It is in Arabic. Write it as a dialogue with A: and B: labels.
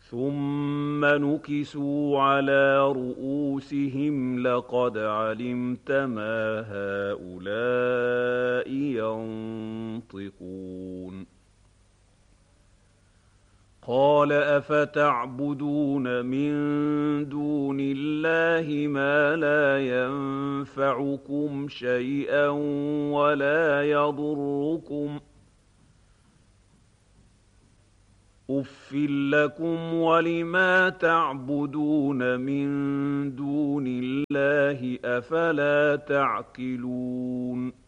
A: ثم نكسوا على رؤوسهم لقد علمت ما هؤلاء ينطقون قال أفتعبدون من دون الله ما لا ينفعكم شيئا ولا يضركم أُفٍّ لكم ولما تعبدون من دون الله أفلا تعقلون